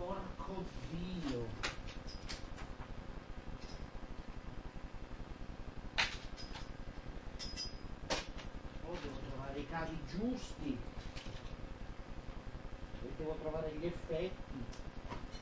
Porco Dio. Oh, devo trovare i cavi giusti. E devo trovare gli effetti.